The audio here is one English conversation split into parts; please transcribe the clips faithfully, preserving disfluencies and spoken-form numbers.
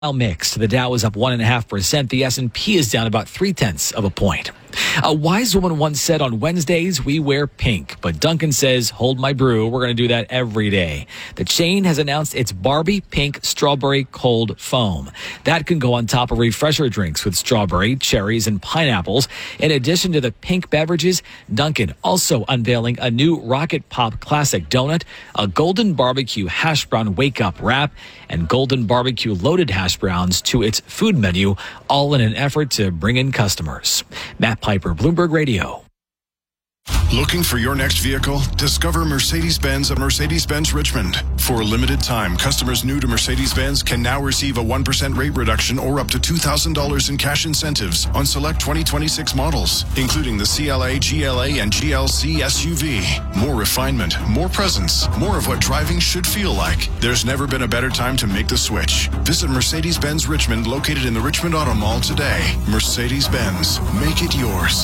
Mixed. The Dow is up one and a half percent. The S and P is down about three tenths of a point. A wise woman once said, on Wednesdays, we wear pink. But Dunkin' says, hold my brew. We're going to do that every day. The chain has announced its Barbie Pink Strawberry Cold Foam. That can go on top of refresher drinks with strawberry, cherries, and pineapples. In addition to the pink beverages, Dunkin' also unveiling a new Rocket Pop Classic Donut, a Golden Barbecue Hash Brown Wake Up Wrap, and Golden Barbecue Loaded Hash Browns to its food menu, all in an effort to bring in customers. Matt Piper, Bloomberg Radio. Looking for your next vehicle? Discover Mercedes-Benz at Mercedes-Benz Richmond. For a limited time, customers new to Mercedes-Benz can now receive a one percent rate reduction or up to two thousand dollars in cash incentives on select twenty twenty-six models, including the C L A, G L A, and G L C S U V. More refinement, more presence, more of what driving should feel like. There's never been a better time to make the switch. Visit Mercedes-Benz Richmond, located in the Richmond Auto Mall today. Mercedes-Benz, make it yours.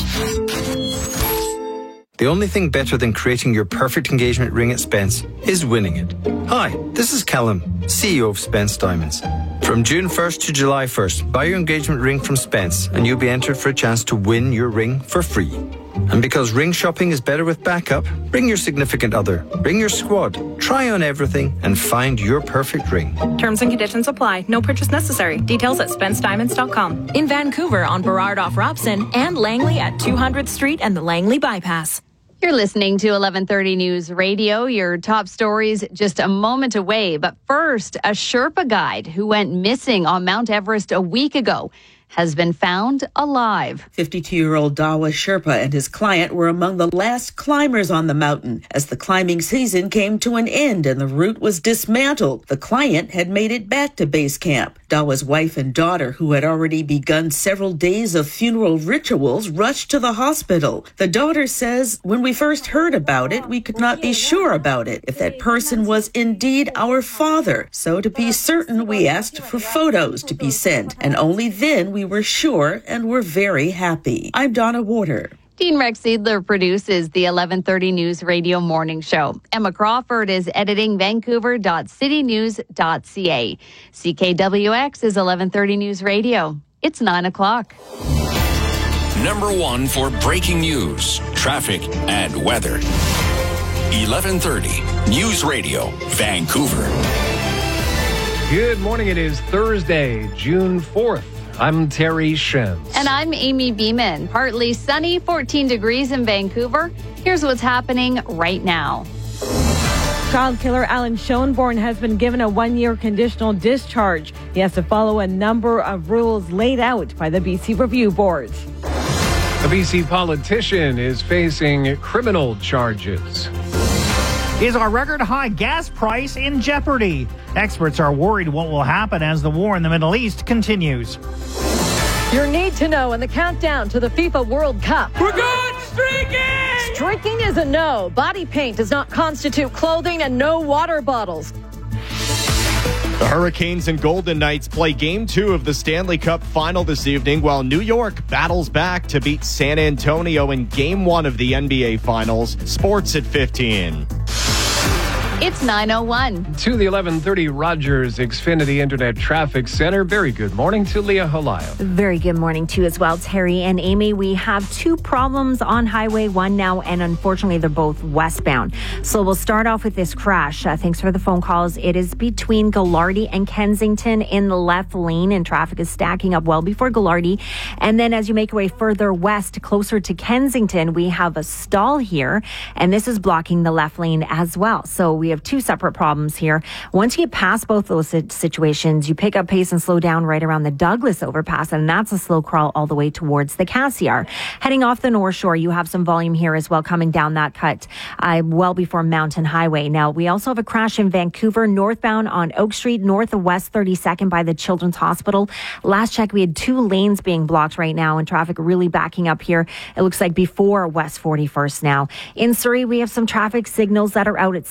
The only thing better than creating your perfect engagement ring at Spence is winning it. Hi, this is Callum, C E O of Spence Diamonds. From June first to July first, buy your engagement ring from Spence and you'll be entered for a chance to win your ring for free. And because ring shopping is better with backup, bring your significant other, bring your squad, try on everything and find your perfect ring. Terms and conditions apply. No purchase necessary. Details at spence diamonds dot com. In Vancouver on Burrard off Robson and Langley at two hundredth Street and the Langley Bypass. You're listening to eleven thirty News Radio. Your top stories just a moment away. But first, a Sherpa guide who went missing on Mount Everest a week ago has been found alive. fifty-two-year-old Dawa Sherpa and his client were among the last climbers on the mountain as the climbing season came to an end and the route was dismantled. The client had made it back to base camp. Dawa's wife and daughter, who had already begun several days of funeral rituals, rushed to the hospital. The daughter says, when we first heard about it, we could not be sure about it, if that person was indeed our father. So to be certain, we asked for photos to be sent, and only then we were sure and were very happy. I'm Donna Warder. Dean Rex Seidler produces the eleven thirty News Radio Morning Show. Emma Crawford is editing vancouver dot city news dot c a. C K W X is eleven thirty News Radio. It's nine o'clock. Number one for breaking news, traffic, and weather. eleven thirty News Radio, Vancouver. Good morning. It is Thursday, June fourth. I'm Terry Shenz. And I'm Amy Beeman. Partly sunny, fourteen degrees in Vancouver. Here's what's happening right now. Child killer Alan Schoenborn has been given a one-year conditional discharge. He has to follow a number of rules laid out by the B C Review Board. A B C politician is facing criminal charges. Is our record high gas price in jeopardy? Experts are worried what will happen as the war in the Middle East continues. Your need to know in the countdown to the FIFA World Cup. We're going streaking! Streaking is a no. Body paint does not constitute clothing and no water bottles. The Hurricanes and Golden Knights play Game two of the Stanley Cup Final this evening, while New York battles back to beat San Antonio in Game one of the N B A Finals. Sports at fifteen. It's nine oh one. To the eleven thirty Rogers Xfinity Internet Traffic Center. Very good morning to Leah Halayo. Very good morning to you as well, Terry and Amy. We have two problems on Highway one now, and unfortunately, they're both westbound. So we'll start off with this crash. Uh, thanks for the phone calls. It is between Gallardi and Kensington in the left lane, and traffic is stacking up well before Gallardi. And then as you make your way further west, closer to Kensington, we have a stall here, and this is blocking the left lane as well. So we We have two separate problems here. Once you get past both those situations, you pick up pace and slow down right around the Douglas overpass, and that's a slow crawl all the way towards the Cassiar. Heading off the North Shore, you have some volume here as well coming down that cut uh, well before Mountain Highway. Now, we also have a crash in Vancouver, northbound on Oak Street, north of West thirty-second by the Children's Hospital. Last check, we had two lanes being blocked right now, and traffic really backing up here. It looks like before West forty-first now. In Surrey, we have some traffic signals that are out at seventy-third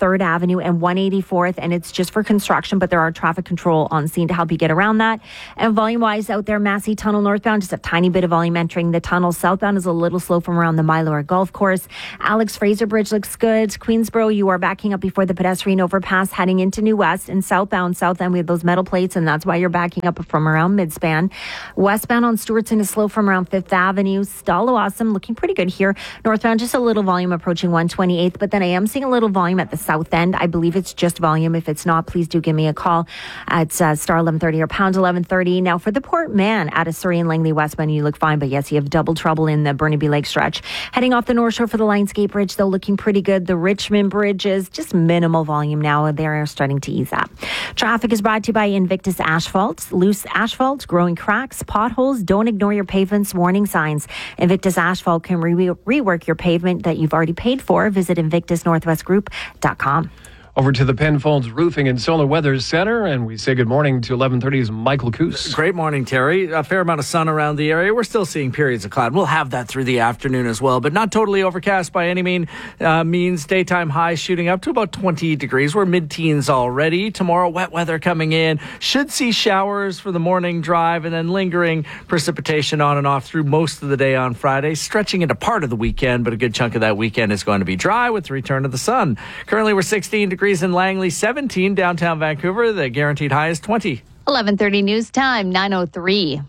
third Avenue and one eighty-fourth, and it's just for construction, but there are traffic control on scene to help you get around that. And volume-wise out there, Massey Tunnel northbound, just a tiny bit of volume entering the tunnel. Southbound is a little slow from around the Mylor Golf Course. Alex Fraser Bridge looks good. Queensboro, you are backing up before the pedestrian overpass heading into New West. And southbound, south end, we have those metal plates, and that's why you're backing up from around Midspan. Westbound on Stewartson is slow from around Fifth Avenue. Stalo Awesome looking pretty good here. Northbound, just a little volume approaching one twenty-eighth, but then I am seeing a little volume at the south end. I believe it's just volume. If it's not, please do give me a call at uh, star eleven thirty or pound eleven thirty. Now for the Port Man at a Surrey and Langley westbound, you look fine, but yes, you have double trouble in the Burnaby Lake stretch. Heading off the North Shore for the Lionsgate Bridge, though, looking pretty good. The Richmond Bridge is just minimal volume now. They're starting to ease up. Traffic is brought to you by Invictus Asphalt. Loose asphalt, growing cracks, potholes. Don't ignore your pavements warning signs. Invictus Asphalt can re- rework your pavement that you've already paid for. Visit invictus northwest group dot com. Over to the Penfolds Roofing and Solar Weather Center, and we say good morning to eleven thirty's Michael Coos. Great morning, Terry. A fair amount of sun around the area. We're still seeing periods of cloud. We'll have that through the afternoon as well, but not totally overcast by any mean uh, means. Daytime highs shooting up to about twenty degrees. We're mid-teens already. Tomorrow, wet weather coming in. Should see showers for the morning drive and then lingering precipitation on and off through most of the day on Friday, stretching into part of the weekend, but a good chunk of that weekend is going to be dry with the return of the sun. Currently, we're sixteen degrees in Langley, seventeen downtown Vancouver. The guaranteed high is twenty. eleven thirty news time, nine oh three.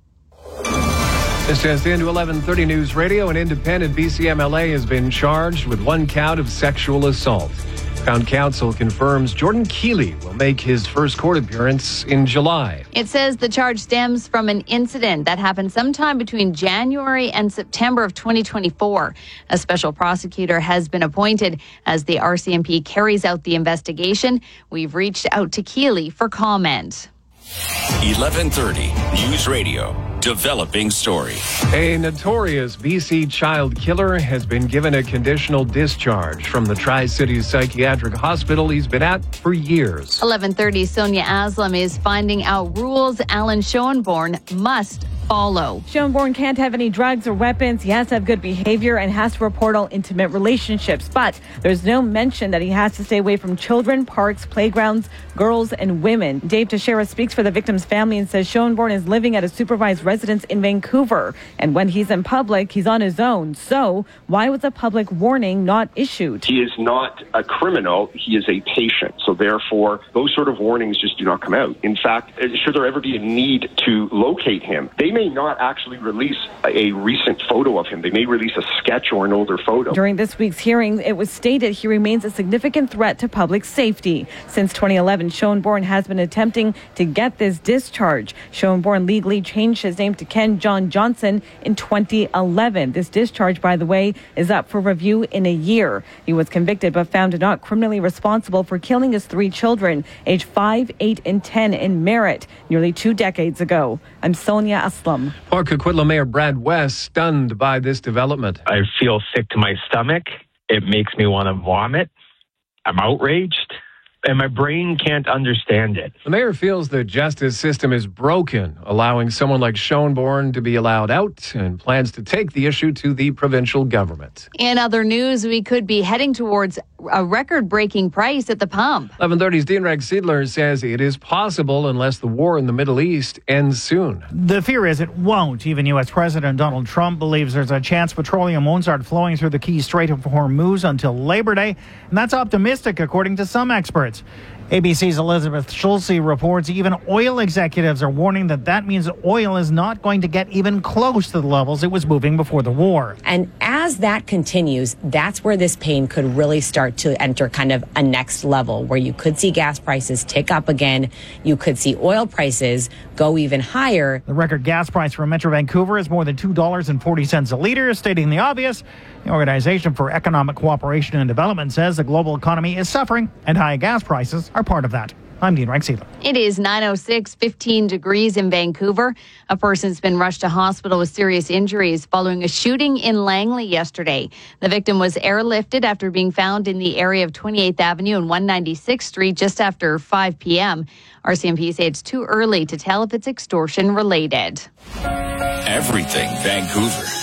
This just into eleven thirty News Radio. An independent B C M L A has been charged with one count of sexual assault. Crown Counsel confirms Jordan Keeley will make his first court appearance in July. It says the charge stems from an incident that happened sometime between January and September of twenty twenty-four. A special prosecutor has been appointed as the R C M P carries out the investigation. We've reached out to Keeley for comment. eleven thirty News Radio. Developing story. A notorious B C child killer has been given a conditional discharge from the Tri-Cities Psychiatric Hospital he's been at for years. eleven thirty Sonia Aslam is finding out rules Alan Schoenborn must follow. Schoenborn can't have any drugs or weapons. He has to have good behavior and has to report all intimate relationships. But there's no mention that he has to stay away from children, parks, playgrounds, girls, and women. Dave Teixeira speaks for the victim's family and says Schoenborn is living at a supervised residence in Vancouver. And when he's in public, he's on his own. So why was a public warning not issued? He is not a criminal. He is a patient. So therefore, those sort of warnings just do not come out. In fact, should there ever be a need to locate him, they may not actually release a recent photo of him. They may release a sketch or an older photo. During this week's hearing, it was stated he remains a significant threat to public safety. Since twenty eleven, Schoenborn has been attempting to get this discharge. Schoenborn legally changed his name to Ken John Johnson in twenty eleven. This discharge, by the way, is up for review in a year. He was convicted but found not criminally responsible for killing his three children, aged five, eight, and ten in Merritt, nearly two decades ago. I'm Sonia Aslam. Port Coquitlam Mayor Brad West stunned by this development. I feel sick to my stomach. It makes me want to vomit. I'm outraged, and my brain can't understand it. The mayor feels the justice system is broken, allowing someone like Schoenborn to be allowed out, and plans to take the issue to the provincial government. In other news, we could be heading towards a record-breaking price at the pump. eleven thirty's Dean Rex Siedler says it is possible unless the war in the Middle East ends soon. The fear is it won't. Even U S President Donald Trump believes there's a chance petroleum won't start flowing through the key Strait of Hormuz until Labor Day, and that's optimistic according to some experts. A B C's Elizabeth Schulze reports even oil executives are warning that that means oil is not going to get even close to the levels it was moving before the war. And as that continues, that's where this pain could really start to enter kind of a next level where you could see gas prices tick up again. You could see oil prices go even higher. The record gas price for Metro Vancouver is more than two dollars and forty cents a litre, stating the obvious. The Organization for Economic Cooperation and Development says the global economy is suffering and high gas prices are part of that. I'm Dean Rex Siedler. It is nine oh six, fifteen degrees in Vancouver. A person's been rushed to hospital with serious injuries following a shooting in Langley yesterday. The victim was airlifted after being found in the area of twenty-eighth Avenue and one ninety-sixth Street just after five p.m. R C M P say it's too early to tell if it's extortion related. Everything Vancouver.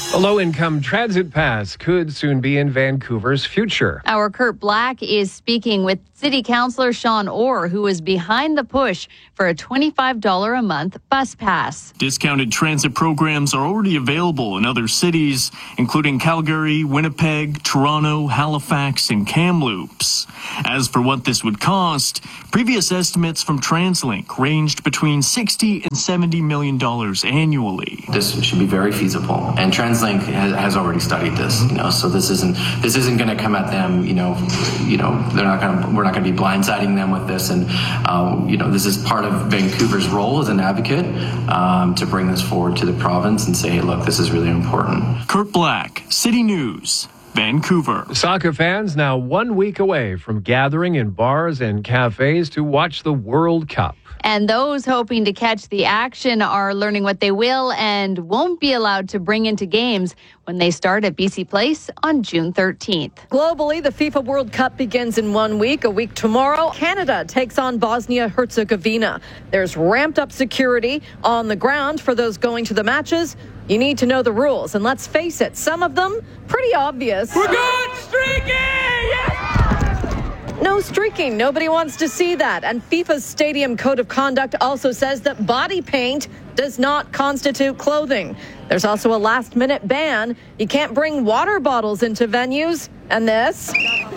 A low-income transit pass could soon be in Vancouver's future. Our Kurt Black is speaking with City Councillor Sean Orr, who is behind the push for a twenty-five dollars a month bus pass. Discounted transit programs are already available in other cities, including Calgary, Winnipeg, Toronto, Halifax, and Kamloops. As for what this would cost, previous estimates from TransLink ranged between sixty and seventy million dollars annually. This should be very feasible, and TransLink has already studied this. You know, so this isn't this isn't going to come at them. You know, you know, they're not going to. We're not going to be blindsiding them with this, and um, you know, this is part of Vancouver's role as an advocate um, to bring this forward to the province and say, hey, look, this is really important. Kurt Black, City News, Vancouver. Soccer fans now one week away from gathering in bars and cafes to watch the World Cup. And those hoping to catch the action are learning what they will and won't be allowed to bring into games when they start at B C Place on June thirteenth. Globally, the FIFA World Cup begins in one week. A week tomorrow, Canada takes on Bosnia-Herzegovina. There's ramped up security on the ground for those going to the matches. You need to know the rules. And let's face it, some of them pretty obvious. We're good streaking! Yes! No streaking. Nobody wants to see that. And FIFA's Stadium Code of Conduct also says that body paint does not constitute clothing. There's also a last-minute ban. You can't bring water bottles into venues. And this...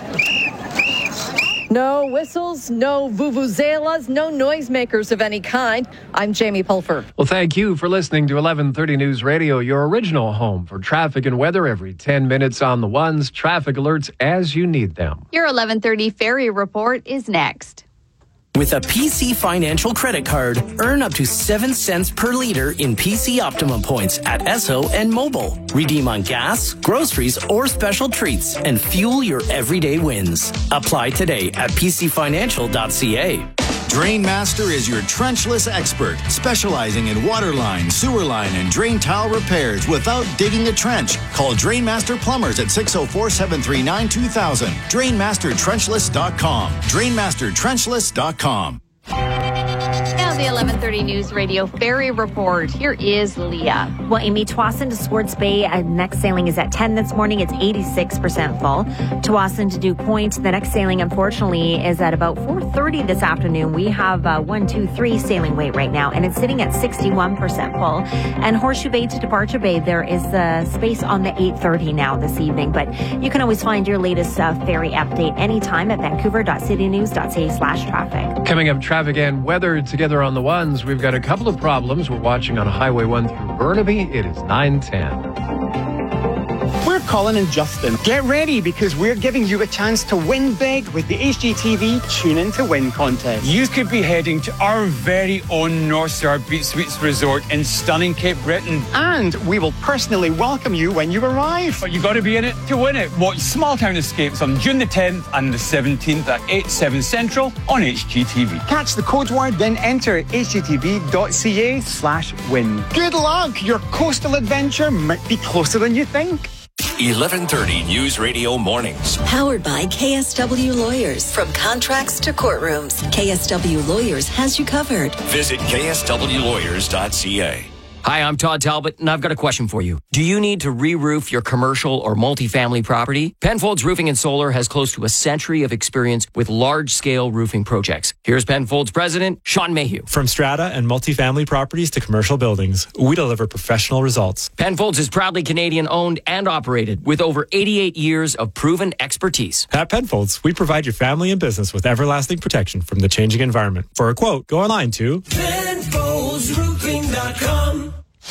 No whistles, no vuvuzelas, no noisemakers of any kind. I'm Jamie Pulfer. Well, thank you for listening to eleven thirty News Radio, your original home for traffic and weather every ten minutes on the ones. Traffic alerts as you need them. Your eleven thirty Ferry Report is next. With a P C Financial credit card, earn up to seven cents per liter in P C Optimum points at Esso and Mobile. Redeem on gas, groceries, or special treats and fuel your everyday wins. Apply today at p c financial dot c a. Drainmaster is your trenchless expert, specializing in water line, sewer line, and drain tile repairs without digging a trench. Call Drainmaster Plumbers at six oh four, seven three nine, two thousand. Drainmaster Trenchless dot com. Drainmaster Trenchless dot com. Now the eleven thirty News Radio Ferry Report. Here is Leah. Well, Amy, Tsawwassen to Swartz Bay, uh, next sailing is at ten this morning. It's eighty-six percent full. Tsawwassen to Duke Point, the next sailing, unfortunately, is at about four thirty this afternoon. We have uh, one two three sailing weight right now, and it's sitting at sixty-one percent full. And Horseshoe Bay to Departure Bay, there is uh, space on the eight thirty now this evening. But you can always find your latest uh, ferry update anytime at vancouver dot city news dot c a slash traffic. Coming up, traffic and weather together on the ones. We've got a couple of problems. We're watching on Highway one through Burnaby. It is nine ten. We're Colin and Justin. Get ready because we're giving you a chance to win big with the H G T V Tune In to Win contest. You could be heading to our very own North Star Beach Suites Resort in stunning Cape Breton. And we will personally welcome you when you arrive. But you got to be in it to win it. Watch Small Town Escapes on June the tenth and the seventeenth at eight, seven Central on H G T V. Catch the code word, then enter h g t v dot c a slash win. Good luck! Your coastal adventure might be closer than you think. eleven thirty News Radio Mornings. Powered by K S W Lawyers. From contracts to courtrooms, K S W Lawyers has you covered. Visit k s w lawyers dot c a. Hi, I'm Todd Talbot, and I've got a question for you. Do you need to re-roof your commercial or multifamily property? Penfolds Roofing and Solar has close to a century of experience with large-scale roofing projects. Here's Penfolds President Sean Mayhew. From strata and multifamily properties to commercial buildings, we deliver professional results. Penfolds is proudly Canadian-owned and operated with over eighty-eight years of proven expertise. At Penfolds, we provide your family and business with everlasting protection from the changing environment. For a quote, go online to Penfolds Roofing dot com.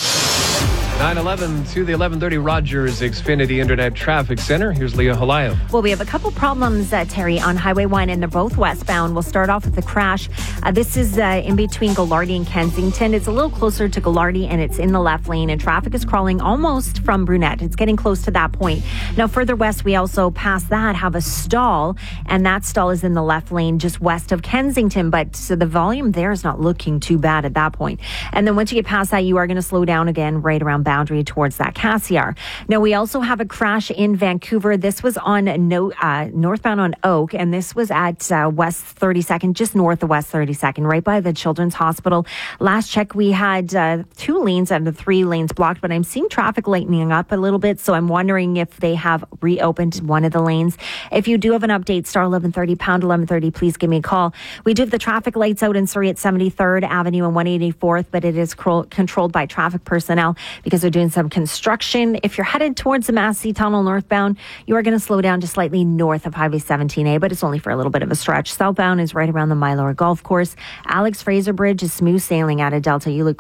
nine eleven to the eleven thirty Rogers Xfinity Internet Traffic Center. Here's Leah Halayo. Well, we have a couple problems, uh, Terry, on Highway one, and they're both westbound. We'll start off with the crash. Uh, this is uh, in between Gallardi and Kensington. It's a little closer to Gallardi, and it's in the left lane, and traffic is crawling almost from Brunette. It's getting close to that point. Now, further west, we also, past that, have a stall, and that stall is in the left lane just west of Kensington, but so the volume there is not looking too bad at that point. And then once you get past that, you are going to slow down again right around boundary towards that Cassiar. Now, we also have a crash in Vancouver. This was on no, uh, northbound on Oak, and this was at uh, West thirty-second, just north of West thirty-second, right by the Children's Hospital. Last check, we had uh, two lanes out of the three lanes blocked, but I'm seeing traffic lightening up a little bit, so I'm wondering if they have reopened one of the lanes. If you do have an update, star eleven thirty, pound eleven thirty, please give me a call. We do have the traffic lights out in Surrey at seventy-third Avenue and one eighty-fourth, but it is cro- controlled by traffic personnel because they're doing some construction. If you're headed towards the Massey Tunnel northbound, you are going to slow down just slightly north of Highway seventeen A, but it's only for a little bit of a stretch. Southbound is right around the Mylor Golf Course. Alex Fraser Bridge is smooth sailing out of Delta. You look